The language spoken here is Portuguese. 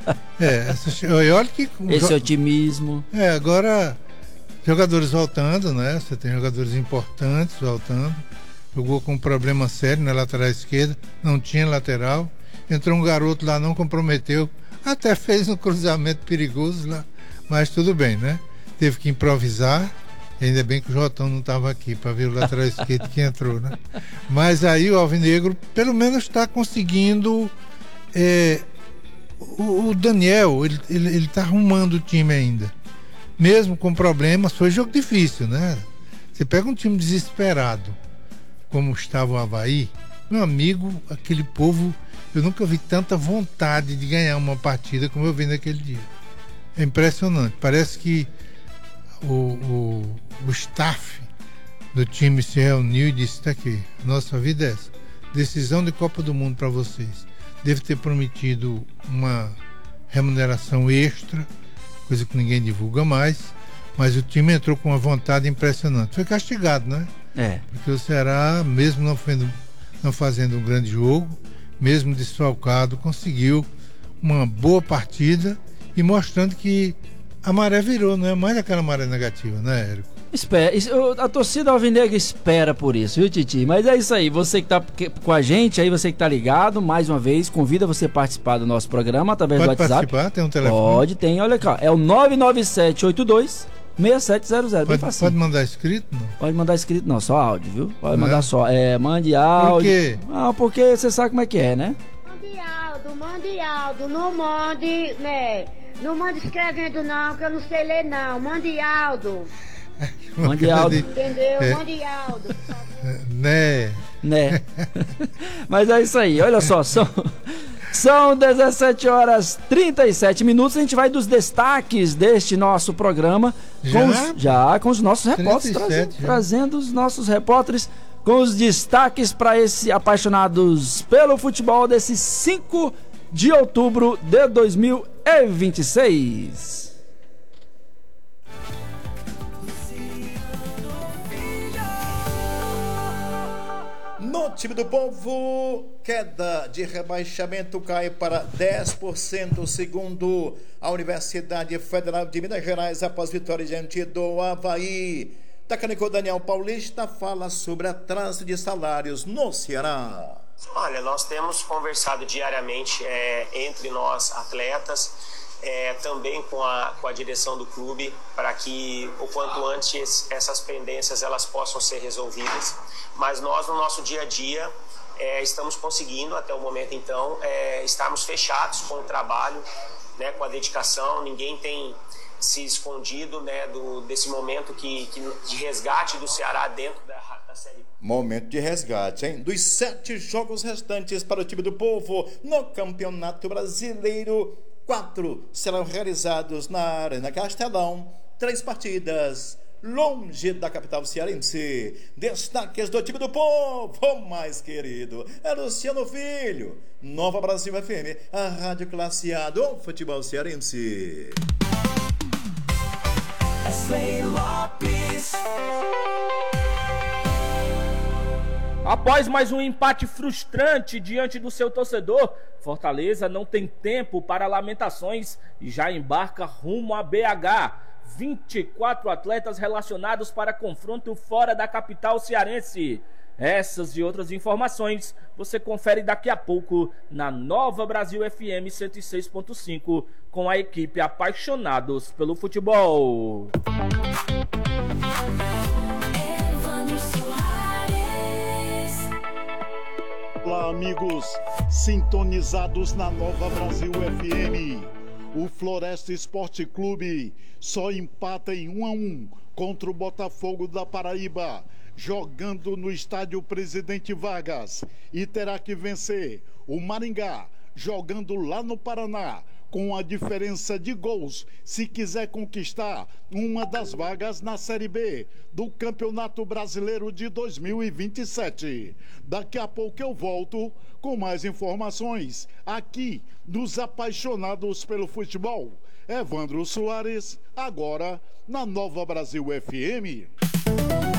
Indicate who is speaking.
Speaker 1: Olha que...
Speaker 2: Esse otimismo.
Speaker 1: Agora, jogadores voltando, né? Você tem jogadores importantes voltando. Jogou com um problema sério na lateral esquerda, não tinha lateral. Entrou um garoto lá, não comprometeu. Até fez um cruzamento perigoso lá, mas tudo bem, né? Teve que improvisar. Ainda bem que o Jotão não estava aqui para ver o lateral esquerdo que entrou, né? Mas aí o Alvinegro pelo menos está conseguindo. O Daniel, ele está arrumando o time ainda. Mesmo com problemas, foi jogo difícil, né? Você pega um time desesperado, como estava o Avaí, meu amigo, aquele povo, eu nunca vi tanta vontade de ganhar uma partida como eu vi naquele dia. É impressionante. Parece que o staff do time se reuniu e disse: tá aqui, nossa vida é essa. Decisão de Copa do Mundo para vocês. Deve ter prometido uma remuneração extra, coisa que ninguém divulga mais, mas o time entrou com uma vontade impressionante. Foi castigado, né? Porque o Ceará, mesmo não fazendo um grande jogo, mesmo desfalcado, conseguiu uma boa partida e mostrando que a maré virou, não é mais aquela maré negativa, né, Érico?
Speaker 2: A torcida alvinegra espera por isso, viu, Titi? Mas é isso aí, você que tá com a gente, aí você que tá ligado, mais uma vez, convida você a participar do nosso programa através do WhatsApp.
Speaker 1: Pode participar? Tem um telefone?
Speaker 2: Pode, tem, olha aqui, ó, é o 99782-6700.
Speaker 1: Pode mandar escrito? Não?
Speaker 2: Pode mandar escrito, não, só áudio, viu? Pode mandar só, mande áudio.
Speaker 1: Por quê?
Speaker 2: Não, porque você sabe como é que é, né?
Speaker 3: Mande áudio, não mande, né? Não mande escrevendo não, que eu não sei ler não, mande áudio.
Speaker 2: Mande áudio.
Speaker 3: Entendeu? Mande áudio.
Speaker 1: Né?
Speaker 2: Mas é isso aí, olha só, são 17h37. A gente vai dos destaques deste nosso programa com os nossos repórteres, trazendo os nossos repórteres com os destaques para esse apaixonados pelo futebol desse 5 de outubro de 2026.
Speaker 4: No time do povo, queda de rebaixamento cai para 10%, segundo a Universidade Federal de Minas Gerais, após vitória diante do Avaí. Técnico Daniel Paulista fala sobre atraso de salários no Ceará.
Speaker 5: Olha, nós temos conversado diariamente entre nós atletas, também com a direção do clube, para que o quanto antes essas pendências elas possam ser resolvidas. Mas nós, no nosso dia a dia, estamos conseguindo, até o momento então, estarmos fechados com o trabalho, né, com a dedicação. Ninguém tem se escondido, né, desse momento de resgate do Ceará dentro da Série B.
Speaker 4: Momento de resgate, hein? Dos 7 jogos restantes para o time do povo no Campeonato Brasileiro, 4 serão realizados na Arena Castelão, 3 partidas longe da capital cearense. Destaques do time do povo mais querido é Luciano Filho. Nova Brasil FM, a rádio classe A do futebol cearense.
Speaker 6: Após mais um empate frustrante diante do seu torcedor, Fortaleza não tem tempo para lamentações e já embarca rumo a BH. 24 atletas relacionados para confronto fora da capital cearense. Essas e outras informações você confere daqui a pouco na Nova Brasil FM 106.5 com a equipe apaixonados pelo futebol.
Speaker 7: Olá, amigos, sintonizados na Nova Brasil FM. O Floresta Esporte Clube só empata em 1-1 contra o Botafogo da Paraíba, jogando no estádio Presidente Vargas, e terá que vencer o Maringá, jogando lá no Paraná, com a diferença de gols, se quiser conquistar uma das vagas na Série B do Campeonato Brasileiro de 2027. Daqui a pouco eu volto com mais informações aqui dos apaixonados pelo futebol. Evandro Soares, agora na Nova Brasil FM.